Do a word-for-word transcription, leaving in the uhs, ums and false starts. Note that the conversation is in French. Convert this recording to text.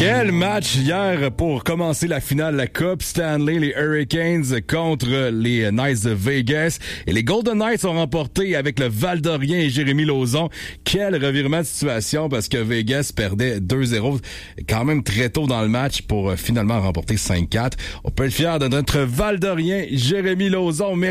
Quel match hier pour commencer la finale de la Coupe Stanley, les Hurricanes contre les Knights de Vegas. Et les Golden Knights ont remporté avec le Val-d'Orien et Jérémy Lauzon. Quel revirement de situation parce que Vegas perdait deux zéro quand même très tôt dans le match pour finalement remporter cinq quatre. On peut être fier de notre Val-d'Orien, Jérémy Lauzon. Merci.